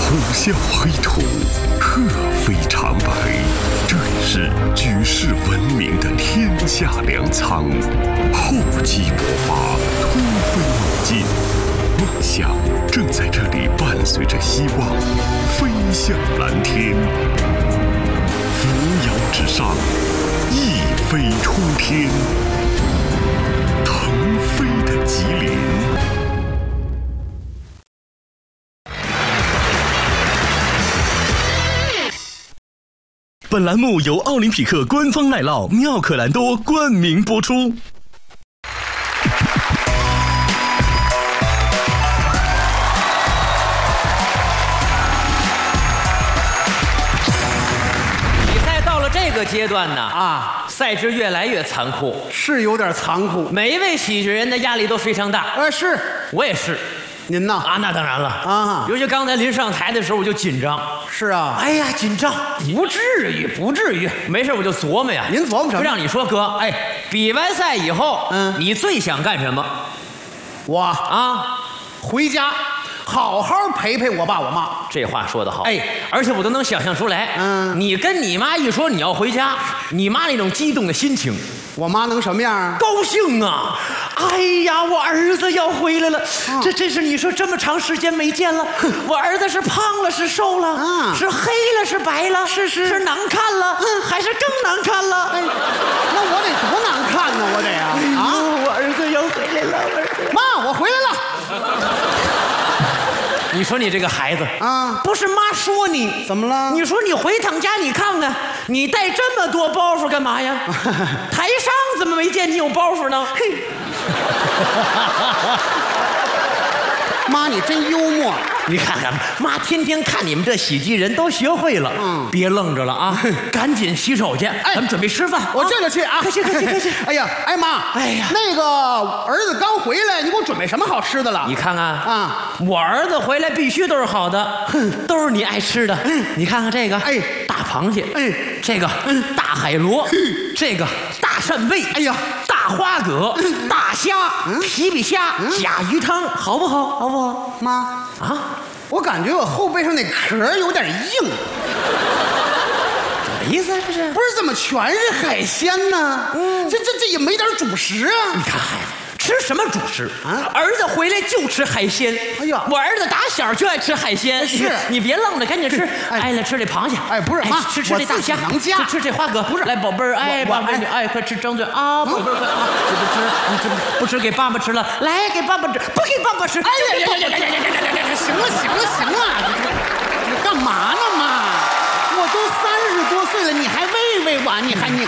虎啸黑土，鹤飞长白，这里是举世闻名的天下粮仓。厚积薄发，突飞猛进，梦想正在这里伴随着希望飞向蓝天。扶摇直上，一飞冲天，腾飞的吉林。 本栏目由奥林匹克官方奶酪妙可蓝多冠名播出。 比赛到了这个阶段呢，赛制越来越残酷， 是有点残酷。 每一位喜剧人的压力都非常大。 是， 我也是。 您呢？ 那当然了尤其刚才临上台的时候我就紧张。 是啊。 哎呀，紧张，不至于，不至于。没事我就琢磨呀。 您琢磨什么？ 就让你说哥，比完赛以后，你最想干什么？ 我回家好好陪陪我爸我妈。 这话说得好。而且我都能想象出来。你跟你妈一说你要回家，你妈那种激动的心情， 我妈能什么样？ 高兴啊！哎呀，我儿子要回来了！这真是你说这么长时间没见了，我儿子是胖了是瘦了？是黑了是白了？是难看了？还是更难看了？ 那我得多难看呢？我得我儿子要回来了！ 妈，我回来了。 你说你这个孩子不是妈说你怎么了？ 你说你回趟家你看看，你带这么多包袱干嘛呀？台上怎么没见你有包袱呢？ 妈，你真幽默。 你看看，妈天天看你们这喜剧人都学会了。别愣着了啊，赶紧洗手去，咱们准备吃饭。 我这就去啊！ 快去！ 哎呀，妈，那个儿子刚回来，你给我准备什么好吃的了？ 你看看我儿子回来必须都是好的，都是你爱吃的。你看看这个，大螃蟹，这个大海螺，这个大扇贝，大花蛤，大虾，皮皮虾，甲鱼汤，好不好？好不好？ 妈我感觉我后背上那壳有点硬。 什么意思？这是不是怎么全是海鲜呢？这也没点主食啊！ 你看孩子吃什么主食儿子回来就吃海鲜。我儿子打小就爱吃海鲜。 是你别愣着，赶紧吃。来吃这螃蟹。 不是妈， 吃这大虾，吃这花蛤。 不是， 来宝贝儿，宝贝儿，快吃，张嘴啊，宝贝儿，快吃，不吃给爸爸吃了。来给爸爸吃，不给爸爸吃。 行了，你干嘛呢妈？我都30多岁了，你还喂我？你还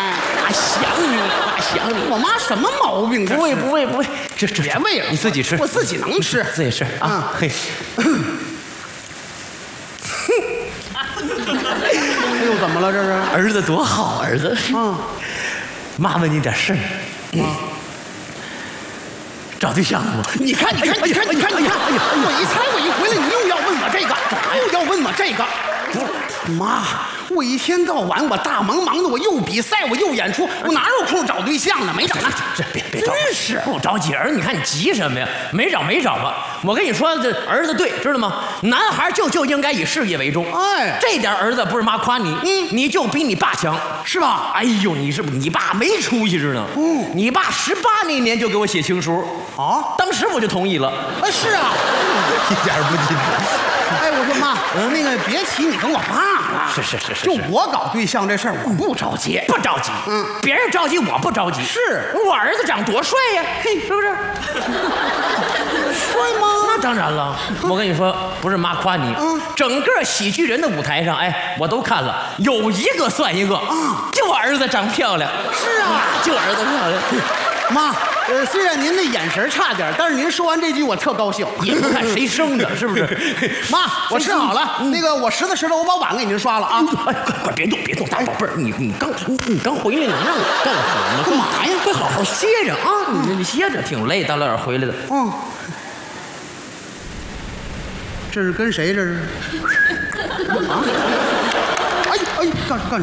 想你， 我妈什么毛病？ 不喂，这别喂了， 你自己吃， 我自己能吃， 自己吃啊。嘿， 又怎么了？这是儿子多好，儿子。妈问你点事儿。找对象不？你看！我一回来，你又要问我这个，又要问我这个。不是妈，我一天到晚我大忙的，我又比赛，我又演出，我哪有空找对象呢？没找呢。别着急，不着急。儿子，你看你急什么呀？没找吧。我跟你说，这儿子对，知道吗？男孩就应该以事业为重。这点儿子不是妈夸你，你就比你爸强，是吧？哎呦，你爸没出息着呢。你爸18那年就给我写情书当时我就同意了。是啊，一点不进步。我说妈，那个别提你跟我爸了。是。就我搞对象这事儿，我不着急，别人着急，我不着急。是我儿子长多帅呀，是不是？帅吗？那当然了。我跟你说，不是妈夸你，整个喜剧人的舞台上，我都看了，有一个算一个就我儿子长漂亮。是啊，就我儿子漂亮。妈，虽然您那眼神差点，但是您说完这句我特高兴。也不看谁生的，是不是？妈，我吃好了。那个我拾掇，我把碗给您刷了啊！快别动，大宝贝儿，你刚回来，你让我干嘛呀？快好好歇着啊！你歇着，挺累，大老远回来的。 这是跟谁？这是？干